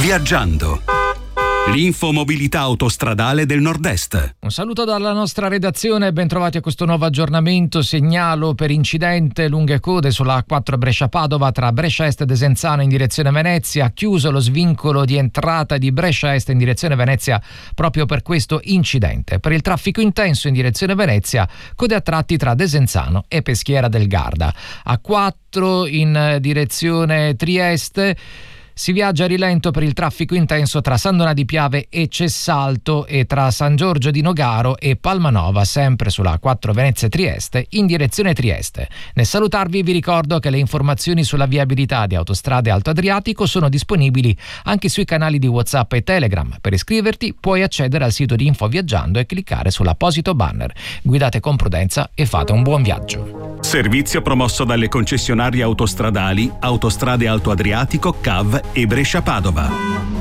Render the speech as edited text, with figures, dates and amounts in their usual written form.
Viaggiando. L'infomobilità autostradale del Nord-Est. Un saluto dalla nostra redazione e ben trovati a questo nuovo aggiornamento. Segnalo per incidente lunghe code sulla A4 Brescia-Padova tra Brescia Est e Desenzano in direzione Venezia. Chiuso lo svincolo di entrata di Brescia Est in direzione Venezia proprio per questo incidente. Per il traffico intenso in direzione Venezia, code a tratti tra Desenzano e Peschiera del Garda. A4 in direzione Trieste. Si viaggia a rilento per il traffico intenso tra San Donà di Piave e Cessalto e tra San Giorgio di Nogaro e Palmanova, sempre sulla A4 Venezia-Trieste, in direzione Trieste. Nel salutarvi vi ricordo che le informazioni sulla viabilità di Autostrade Alto Adriatico sono disponibili anche sui canali di WhatsApp e Telegram. Per iscriverti puoi accedere al sito di Info Viaggiando e cliccare sull'apposito banner. Guidate con prudenza e fate un buon viaggio. Servizio promosso dalle concessionarie autostradali Autostrade Alto Adriatico, CAV e Brescia-Padova.